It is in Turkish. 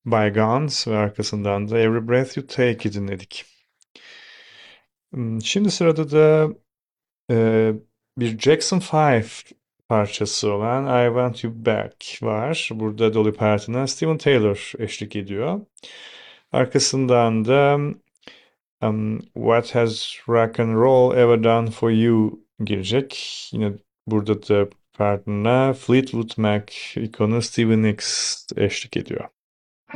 By Guns ve arkasından da Every Breath You Take'i dinledik. Şimdi sırada da bir Jackson 5 parçası olan I Want You Back var. Burada Dolly Parton'a Steven Taylor eşlik ediyor. Arkasından da What Has Rock and Roll Ever Done For You girecek. Yine burada da Parton'a Fleetwood Mac ikonu Stevie Nicks eşlik ediyor.